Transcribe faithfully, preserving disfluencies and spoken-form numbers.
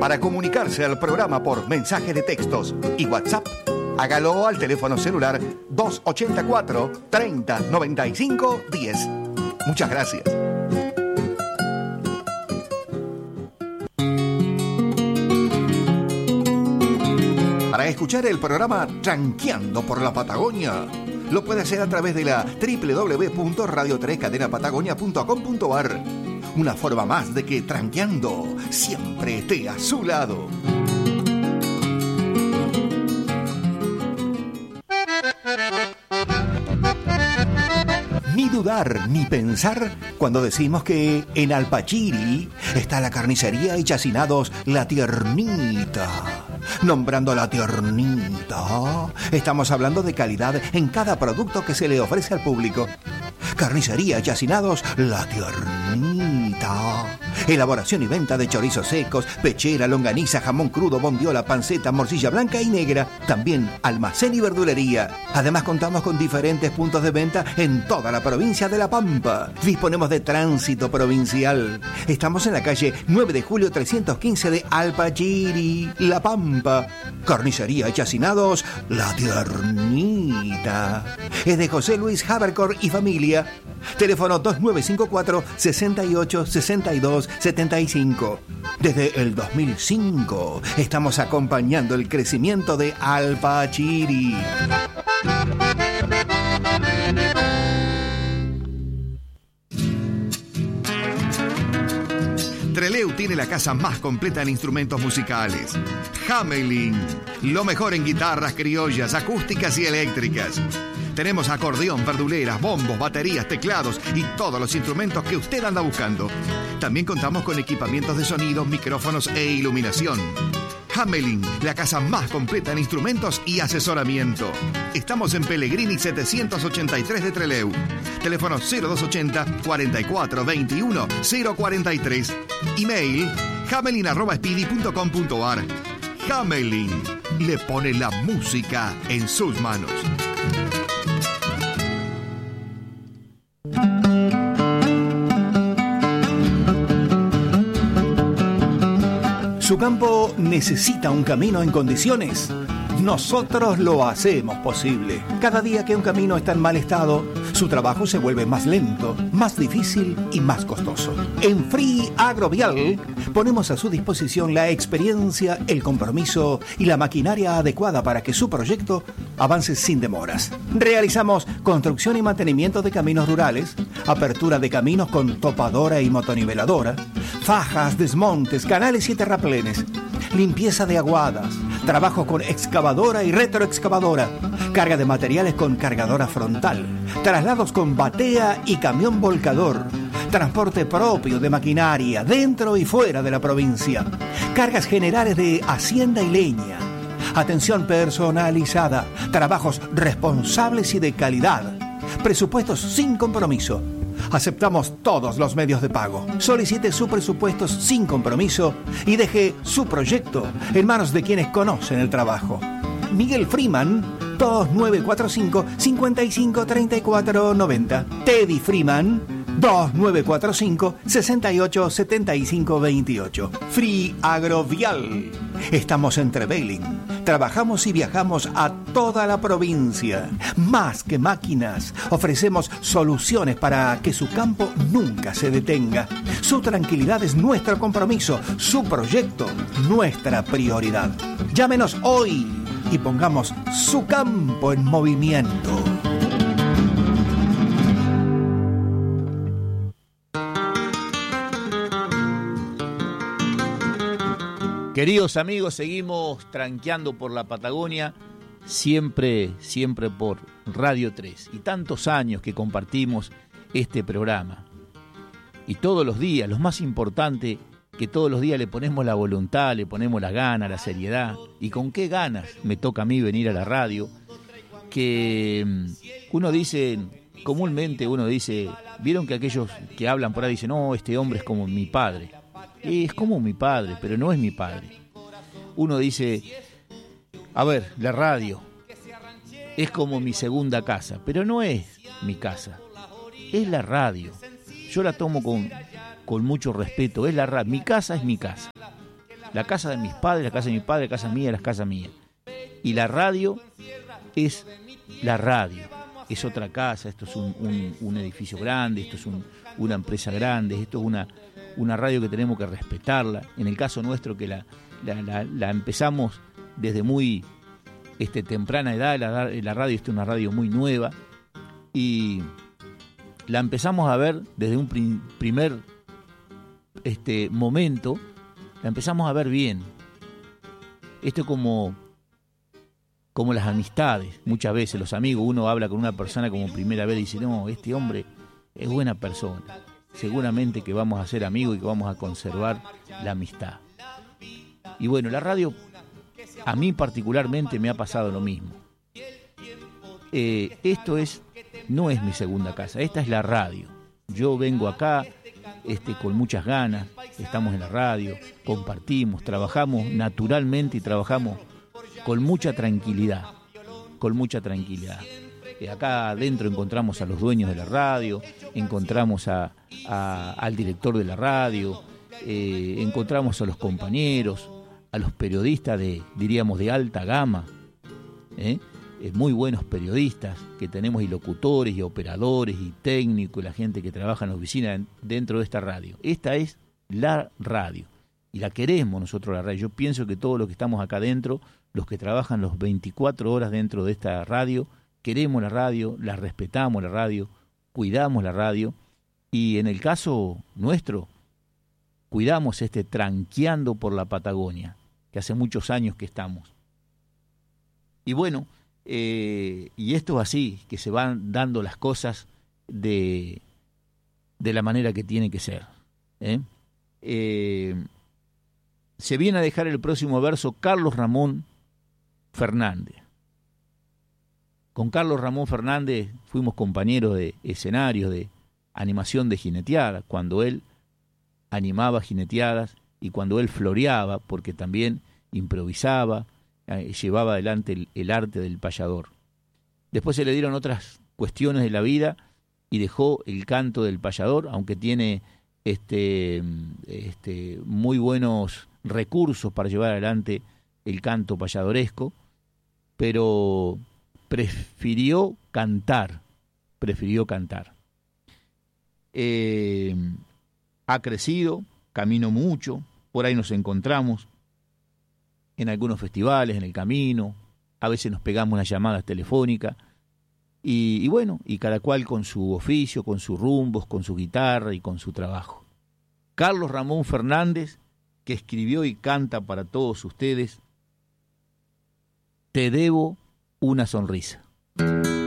Para comunicarse al programa por mensaje de textos y WhatsApp, hágalo al teléfono celular dos ochenta y cuatro, treinta, noventa y cinco, diez. Muchas gracias. Para escuchar el programa Tranqueando por la Patagonia, lo puede hacer a través de la doble u doble u doble u punto radio tres cadena patagonia punto com punto a r. Una forma más de que Tranqueando siempre esté a su lado. Ni dudar ni pensar cuando decimos que en Alpachiri está la carnicería y chacinados La Tiernita. Nombrando La Tiernita, estamos hablando de calidad en cada producto que se le ofrece al público. Carnicería y chacinados La Tiernita. Elaboración y venta de chorizos secos, pechera, longaniza, jamón crudo, bondiola, panceta, morcilla blanca y negra. También almacén y verdulería. Además contamos con diferentes puntos de venta en toda la provincia de La Pampa. Disponemos de tránsito provincial. Estamos en la calle nueve de julio trescientos quince de Alpachiri, La Pampa. Carnicería y chacinados La Tiernita. Es de José Luis Habercor y familia. Teléfono dos nueve cinco cuatro, seis ocho, seis dos, siete cinco. Desde el dos mil cinco estamos acompañando el crecimiento de Alpachiri. Treleu tiene la casa más completa en instrumentos musicales. Hamelin, lo mejor en guitarras criollas, acústicas y eléctricas. Tenemos acordeón, verduleras, bombos, baterías, teclados y todos los instrumentos que usted anda buscando. También contamos con equipamientos de sonido, micrófonos e iluminación. Hamelin, la casa más completa en instrumentos y asesoramiento. Estamos en Pellegrini setecientos ochenta y tres de Treleu. Teléfono cero dos ochenta, cuarenta y cuatro, veintiuno, cero cuarenta y tres. Email hamelin arroba speedy punto com punto a r. Hamelin le pone la música en sus manos. ¿Su campo necesita un camino en condiciones? Nosotros lo hacemos posible. Cada día que un camino está en mal estado, su trabajo se vuelve más lento, más difícil y más costoso. En Free Agrovial ponemos a su disposición la experiencia, el compromiso y la maquinaria adecuada para que su proyecto avance sin demoras. Realizamos construcción y mantenimiento de caminos rurales, apertura de caminos con topadora y motoniveladora, fajas, desmontes, canales y terraplenes, limpieza de aguadas, trabajo con excavadora y retroexcavadora, carga de materiales con cargadora frontal, traslados con batea y camión volcador, transporte propio de maquinaria dentro y fuera de la provincia, cargas generales de hacienda y leña, atención personalizada, trabajos responsables y de calidad, presupuestos sin compromiso. Aceptamos todos los medios de pago. Solicite su presupuesto sin compromiso y deje su proyecto en manos de quienes conocen el trabajo. Miguel Freeman, dos nueve cuatro cinco, cinco cinco tres cuatro nueve cero. Teddy Freeman, dos nueve cuatro cinco, seis ocho siete cinco dos ocho. Free Agrovial. Estamos en Trevelin. Trabajamos y viajamos a toda la provincia. Más que máquinas, ofrecemos soluciones para que su campo nunca se detenga. Su tranquilidad es nuestro compromiso, su proyecto, nuestra prioridad. Llámenos hoy y pongamos su campo en movimiento. Queridos amigos, seguimos tranqueando por la Patagonia, siempre, siempre por Radio tres. Y tantos años que compartimos este programa. Y todos los días, lo más importante, que todos los días le ponemos la voluntad, le ponemos la gana, la seriedad. Y con qué ganas me toca a mí venir a la radio, que uno dice, comúnmente uno dice, vieron que aquellos que hablan por ahí dicen, no, este hombre es como mi padre. Es como mi padre, pero no es mi padre. Uno dice, a ver, la radio es como mi segunda casa, pero no es mi casa, es la radio. Yo la tomo con, con mucho respeto, es la radio. Mi casa es mi casa. La casa de mis padres, la casa de mis padres, la casa mía, la casa mía. Y la radio es la radio, es otra casa, esto es un, un, un edificio grande, esto es un, una empresa grande, esto es una, una radio que tenemos que respetarla. En el caso nuestro, que la, la, la, la empezamos desde muy este, temprana edad, la, la radio es una radio muy nueva, y la empezamos a ver desde un prim, primer este, momento, la empezamos a ver bien. Esto es como, como las amistades. Muchas veces los amigos, uno habla con una persona como primera vez y dice, no, este hombre es buena persona. Seguramente que vamos a ser amigos y que vamos a conservar la amistad. Y bueno, la radio, a mí particularmente me ha pasado lo mismo. Eh, esto es, no es mi segunda casa, esta es la radio. Yo vengo acá este, con muchas ganas, estamos en la radio, compartimos, trabajamos naturalmente y trabajamos con mucha tranquilidad, con mucha tranquilidad. Eh, acá adentro encontramos a los dueños de la radio, encontramos a, a, al director de la radio, eh, encontramos a los compañeros, a los periodistas de, diríamos, de alta gama, ¿eh? Eh, muy buenos periodistas que tenemos, y locutores, y operadores, y técnicos, y la gente que trabaja en la oficina dentro de esta radio. Esta es la radio, y la queremos nosotros la radio. Yo pienso que todos los que estamos acá dentro, los que trabajan los veinticuatro horas dentro de esta radio, queremos la radio, la respetamos la radio, cuidamos la radio, y en el caso nuestro, cuidamos este Tranqueando por la Patagonia, que hace muchos años que estamos. Y bueno, eh, y esto es así, que se van dando las cosas de, de la manera que tiene que ser. ¿eh? Eh, se viene a dejar el próximo verso Carlos Ramón Fernández. Con Carlos Ramón Fernández fuimos compañeros de escenarios, de animación de jineteadas, cuando él animaba jineteadas y cuando él floreaba, porque también improvisaba, eh, llevaba adelante el, el arte del payador. Después se le dieron otras cuestiones de la vida y dejó el canto del payador, aunque tiene este, este, muy buenos recursos para llevar adelante el canto payadoresco, pero prefirió cantar, prefirió cantar. Eh, ha crecido, caminó mucho, por ahí nos encontramos en algunos festivales, en el camino, a veces nos pegamos unas llamadas telefónicas, y, y bueno, y cada cual con su oficio, con sus rumbos, con su guitarra y con su trabajo. Carlos Ramón Fernández, que escribió y canta para todos ustedes, Te debo una sonrisa.